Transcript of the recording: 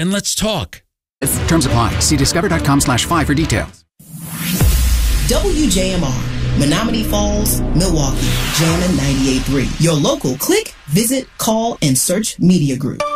and let's talk. Terms apply. See discover.com/fi for details. WJMR, Menominee Falls, Milwaukee, Jana 98.3. Your local click, visit, call, and search media group.